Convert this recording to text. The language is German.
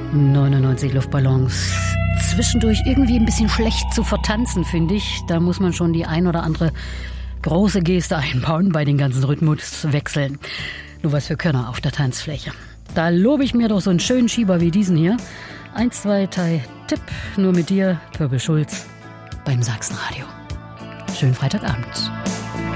99 Luftballons. Zwischendurch irgendwie ein bisschen schlecht zu vertanzen, finde ich. Da muss man schon die ein oder andere große Geste einbauen bei den ganzen Rhythmuswechseln. Nur was für Könner auf der Tanzfläche. Da lobe ich mir doch so einen schönen Schieber wie diesen hier. 1, 2, 3, Tipp, nur mit dir, Pöbel Schulz, beim Sachsenradio. Schönen Freitagabend.